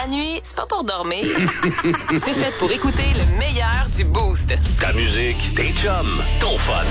La nuit, c'est pas pour dormir. C'est fait pour écouter le meilleur du Boost. Ta musique, tes chums, ton fun.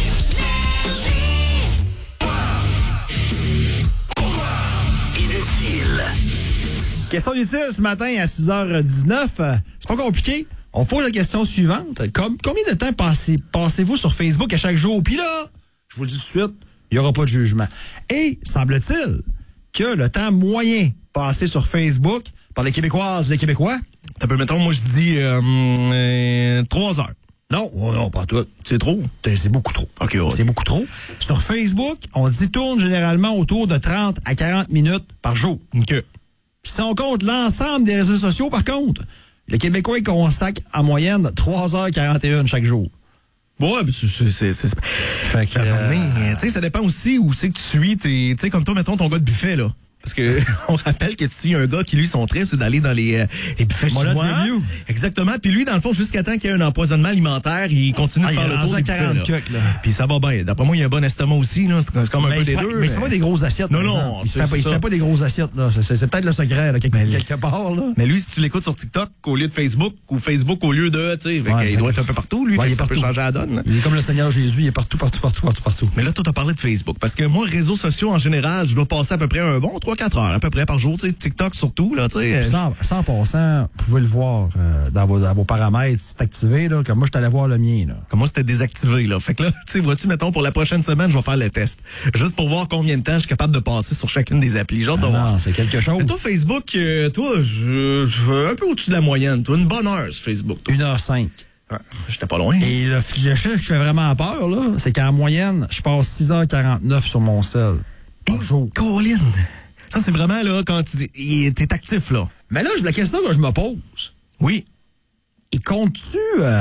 Inutile. Question utile ce matin à 6h19. C'est pas compliqué. On pose la question suivante. Combien de temps passez-vous sur Facebook à chaque jour? Puis là, je vous le dis tout de suite, il n'y aura pas de jugement. Et semble-t-il que le temps moyen passé sur Facebook par les Québécoises, les Québécois... Mettons, moi je dis 3 heures. Non, pas tout. C'est trop? C'est beaucoup trop. OK, ouais. C'est beaucoup trop. Sur Facebook, on dit tourne généralement autour de 30 à 40 minutes par jour. OK. Puis si on compte l'ensemble des réseaux sociaux, par contre, le Québécois consacre en moyenne 3h41 chaque jour. Ouais, mais c'est... Fait que... tu sais, ça dépend aussi où c'est que tu suis. Tu sais, comme toi, mettons ton gars de buffet, là. Parce que on rappelle que tu suis un gars qui, lui, son trip, c'est d'aller dans les buffets chinois. Exactement. Puis lui, dans le fond, jusqu'à temps qu'il y ait un empoisonnement alimentaire, il continue de faire le tour des buffets. Puis ça va bien. D'après moi, il y a un bon estomac aussi. Là. C'est comme un peu des deux. Mais c'est pas des grosses assiettes. Non. Il se fait pas des grosses assiettes. Là. C'est peut-être le secret là, quelque part. Là. Mais lui, si tu l'écoutes sur TikTok au lieu de Facebook, ou Facebook au lieu de... tu sais, il doit être un peu partout, lui. Il ça peut changer la donne. Là. Il est comme le Seigneur Jésus, il est partout. Mais là, toi, t'as parlé de Facebook. Parce que moi, réseaux sociaux, en général, je dois passer à peu près un bon 3-4 heures à peu près par jour, tu sais, TikTok surtout, là, tu sais. 100%, vous pouvez le voir dans vos paramètres, si c'est activé, là, comme moi, je suis allé voir le mien, là. Comme moi, c'était désactivé, là. Fait que là, tu sais, vois-tu, mettons, pour la prochaine semaine, je vais faire le test. Juste pour voir combien de temps je suis capable de passer sur chacune des applis. Genre de voir. Non, c'est quelque chose. Mais toi, Facebook, toi, je un peu au-dessus de la moyenne. Toi, une bonne heure sur Facebook. Toi. 1h05. Ouais, j'étais pas loin. Et le chiffre qui fait vraiment peur, là, c'est qu'en moyenne, je passe 6h49 sur mon cell. Par jour. Colin! Ça, c'est vraiment, là, quand t'es actif, là. Mais là, la question que je me pose. Oui. Il compte-tu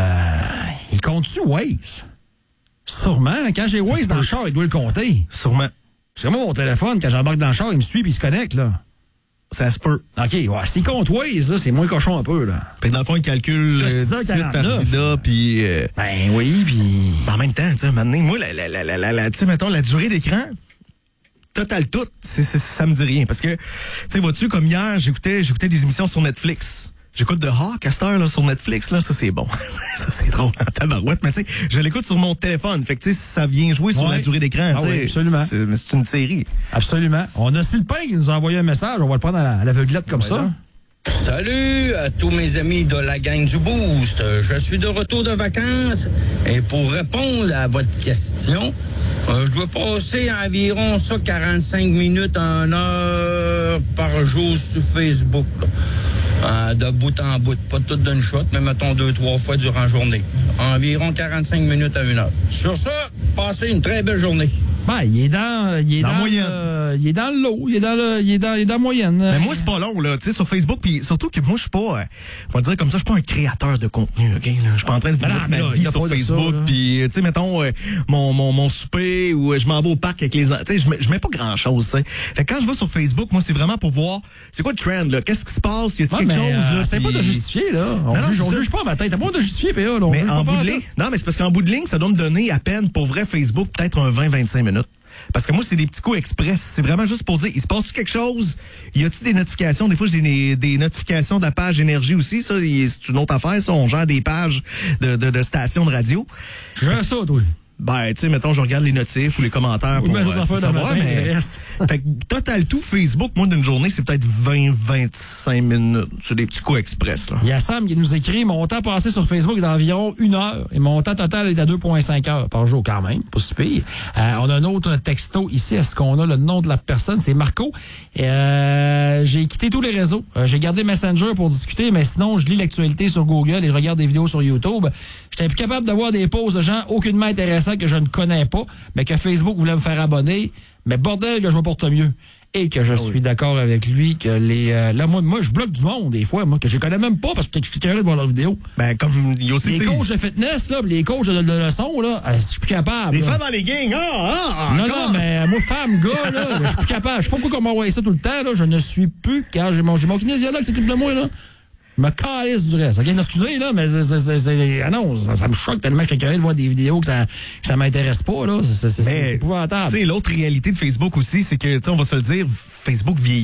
Waze? Sûrement. Quand j'ai Waze dans le char, il doit le compter. Sûrement. Parce que moi, mon téléphone, quand j'embarque dans le char, il me suit et il se connecte, là. Ça se peut. OK, ouais. S'il compte Waze, là, c'est moins cochon un peu, là. Puis dans le fond, il calcule le site par vida, puis... Ben oui, puis... En même temps, tu sais, maintenant, moi, tu sais, mettons, la durée d'écran... Total tout, ça me dit rien. Parce que, tu sais, vois-tu, comme hier, j'écoutais des émissions sur Netflix. J'écoute The Hawk à cette heure, là, sur Netflix, là, ça c'est bon. Ça c'est drôle en tabarouette, mais tu sais, je l'écoute sur mon téléphone. Fait que, tu sais, ça vient jouer sur la durée d'écran, tu sais. Oui, absolument. C'est une série. Absolument. On a Sylvain qui nous a envoyé un message, on va le prendre à l'aveuglette comme ça. Salut à tous mes amis de la gang du Boost. Je suis de retour de vacances et pour répondre à votre question, je dois passer environ 45 minutes à 1 heure par jour sur Facebook. Là. De bout en bout. Pas tout d'une shot, mais mettons 2-3 fois durant la journée. Environ 45 minutes à 1 heure. Sur ça, passez une très belle journée. Ben, il est dans moyenne. Il est dans le lot, il est dans la moyenne. Mais moi, c'est pas long, là, tu sais, sur Facebook, puis surtout que moi, je suis pas, on va dire comme ça, je suis pas un créateur de contenu, OK? Je suis pas en train de mettre ma vie sur Facebook, puis, tu sais, mettons, mon souper, ou je m'en vais au parc avec les... Tu sais, je mets pas grand-chose, tu sais. Fait que quand je vais sur Facebook, moi, c'est vraiment pour voir, c'est quoi le trend, là? Qu'est-ce qui se passe? Y a-t-il quelque chose, là? C'est pas de justifier, là. On juge pas ma tête. T'as pas de justifier, PA, là. Mais en bout de ligne, non, mais c'est parce qu'en bout de ligne, ça doit me donner à peine, pour vrai, Facebook, peut-être un 20-25 minutes. Parce que moi, c'est des petits coups express. C'est vraiment juste pour dire, il se passe-tu quelque chose? Y a-tu des notifications? Des fois, j'ai des notifications de la page énergie aussi. Ça, c'est une autre affaire. Ça, on gère des pages de stations de radio. Je gère ça, toi. Ben, tu sais, mettons, je regarde les notifs ou les commentaires pour savoir, mais fait que total tout Facebook, moi, d'une journée, c'est peut-être 20-25 minutes. C'est des petits coups express, là. Il y a Sam qui nous écrit, mon temps passé sur Facebook est d'environ 1 heure et mon temps total est à 2,5 heures par jour quand même, pas si pire. On a un autre texto ici, est-ce qu'on a le nom de la personne? C'est Marco. J'ai quitté tous les réseaux. J'ai gardé Messenger pour discuter, mais sinon, je lis l'actualité sur Google et je regarde des vidéos sur YouTube. J'étais plus capable d'avoir des posts de gens aucunement intéressants que je ne connais pas, mais que Facebook voulait me faire abonner. Mais bordel que je me porte mieux. Et que je suis d'accord avec lui que là, moi, je bloque du monde des fois, moi, que je connais même pas parce que je suis curieux de voir leurs vidéos. Ben, comme il y a aussi... Les coachs de fitness, là, les coachs de leçons, là, je suis plus capable. Les là. femmes dans les gangs, non, mais moi, femme, gars, là, je suis plus capable. Je sais pas pourquoi on m'envoie ça tout le temps, là. Je ne suis plus, car j'ai mon kinésiologue qui s'occupe de moi, là. Je me calisse du reste. OK, excusez, là, mais non, ça me choque tellement que je suis curieux de voir des vidéos que ça m'intéresse pas, là. C'est épouvantable. Tu sais, l'autre réalité de Facebook aussi, c'est que, tu sais, on va se le dire, Facebook vieillit.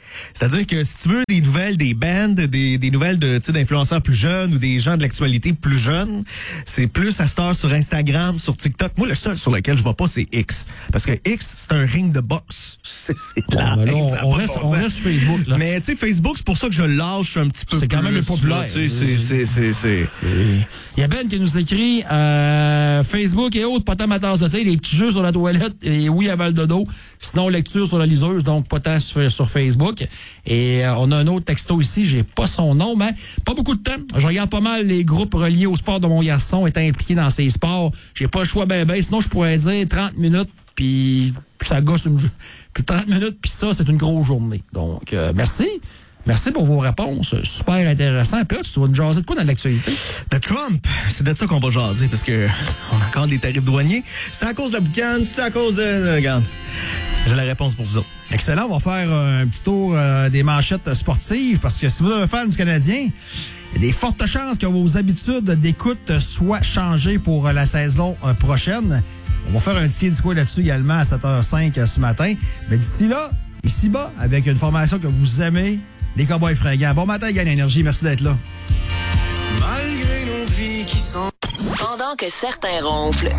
C'est-à-dire que si tu veux des nouvelles des bands, des nouvelles de, tu sais, d'influenceurs plus jeunes ou des gens de l'actualité plus jeunes, c'est plus à cette heure sur Instagram, sur TikTok. Moi, le seul sur lequel je vois pas, c'est X. Parce que X, c'est un ring de boxe. C'est de la Ben là, haine, ça a on pas de reste bon sens. sur Facebook, là. Mais tu sais, Facebook, c'est pour ça que je lâche un petit peu plus. C'est quand même le populaire. Tu sais, c'est... Il y a Ben qui nous écrit Facebook et autres, pas tant ma tasse de thé, les petits jeux sur la toilette et oui, à Val de dos. Sinon, lecture sur la liseuse, donc pas tant sur Facebook. Et on a un autre texto ici, j'ai pas son nom, mais pas beaucoup de temps. Je regarde pas mal les groupes reliés au sport de mon garçon, étant impliqué dans ces sports. J'ai pas le choix ben. Sinon, je pourrais dire 30 minutes, puis ça gosse puis 30 minutes, puis ça, c'est une grosse journée. Donc, merci. Merci pour vos réponses. Super intéressant. Puis là, tu vas nous jaser de quoi dans l'actualité? De Trump, c'est de ça qu'on va jaser, parce que on a encore des tarifs douaniers. C'est à cause de la boucane, c'est à cause de... Regarde, j'ai la réponse pour vous autres. Excellent. On va faire un petit tour des manchettes sportives, parce que si vous êtes un fan du Canadien, il y a des fortes chances que vos habitudes d'écoute soient changées pour la saison prochaine. On va faire un ticket du coin là-dessus également à 7h05 ce matin. Mais d'ici là, ici-bas, avec une formation que vous aimez, les Cowboys fringants. Bon matin, Gagne Énergie. Merci d'être là. Malgré nos vies qui sont... Pendant que certains ronflent,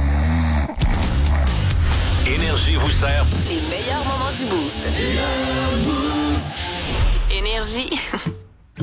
Énergie vous sert. les meilleurs moments du Boost. Énergie.